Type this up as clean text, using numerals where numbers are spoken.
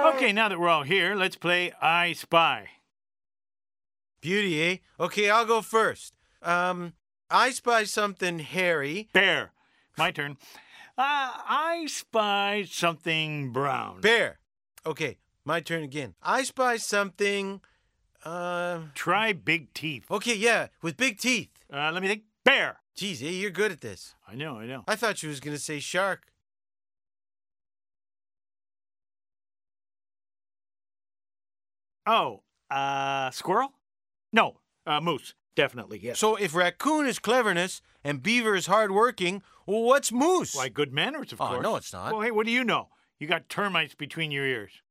Okay, now that we're all here, let's play I Spy. Beauty, eh? Okay, I'll go first. I spy something hairy. Bear. My turn. I spy something brown. Bear. Okay, my turn again. I spy something, Try big teeth. Okay, yeah, with big teeth. Let me think. Bear. Geez, eh, you're good at this. I know. I thought you was going to say shark. Oh, squirrel? No, moose. Definitely, yes. So if raccoon is cleverness and beaver is hardworking, well, what's moose? Why, good manners, of Oh, course. no, it's not. Well, hey, what do you know? You got termites between your ears.